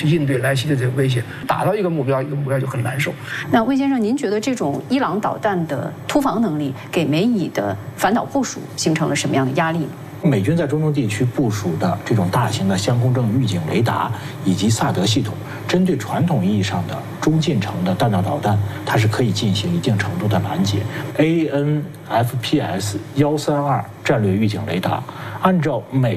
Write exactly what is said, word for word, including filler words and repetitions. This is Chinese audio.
去应对来袭的这个威胁。打到一个目标，一个目标就很难受。 那魏先生，您觉得这种伊朗导弹的突防能力给美以的反导部署形成了什么样的压力呢？ 美军在中东地区部署的这种大型的相控阵预警雷达以及萨德系统，针对传统意义上的中近程的弹道导弹，它是可以进行一定程度的拦截。A N F P S 一三二战略预警雷达，按照美